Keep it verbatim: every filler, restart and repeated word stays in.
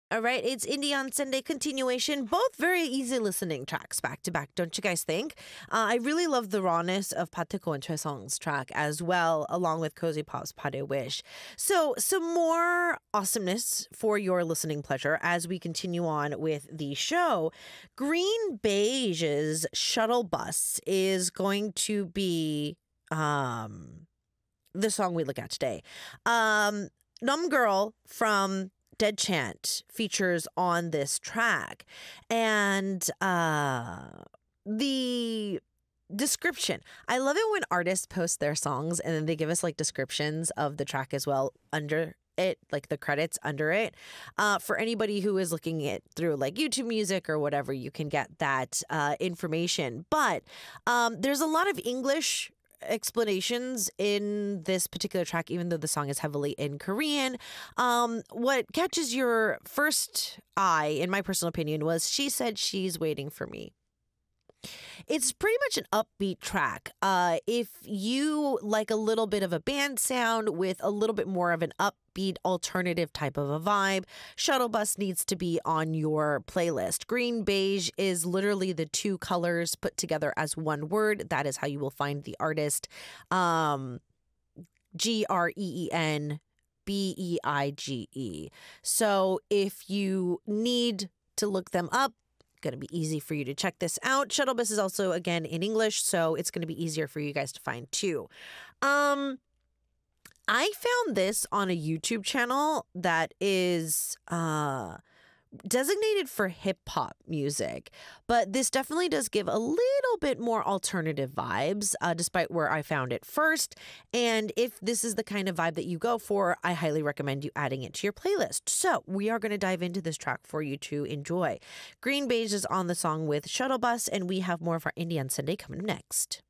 All right, it's Indie on Sunday continuation. Both very easy listening tracks back to back, don't you guys think? Uh, I really love the rawness of Pateko and Choi Song's track as well, along with Cozy Pop's Pade Wish. So, some more awesomeness for your listening pleasure as we continue on with the show. Green Beige's Shuttle Bus is going to be um, the song we look at today. Um, Numb Girl from Dead Chant features on this track, and uh, the description. I love it when artists post their songs and then they give us like descriptions of the track as well under it, like the credits under it. Uh, for anybody who is looking at through like YouTube Music or whatever, you can get that uh, information. But um, there's a lot of English explanations in this particular track, even though the song is heavily in Korean. Um, what catches your first eye, in my personal opinion, was she said she's waiting for me. It's pretty much an upbeat track. Uh, if you like a little bit of a band sound with a little bit more of an upbeat alternative type of a vibe, Shuttle Bus needs to be on your playlist. Green Beige is literally the two colors put together as one word. That is how you will find the artist. Um, G R E E N B E I G E. So if you need to look them up, going to be easy for you to check this out. Shuttle Bus is also, again, in English, so it's going to be easier for you guys to find too. Um, I found this on a YouTube channel that is uh, designated for hip hop music, but this definitely does give a little bit more alternative vibes, uh, despite where I found it first. And if this is the kind of vibe that you go for, I highly recommend you adding it to your playlist. So we are going to dive into this track for you to enjoy. Green Beige is on the song with Shuttle Bus, and we have more of our Indie on Sunday coming up next.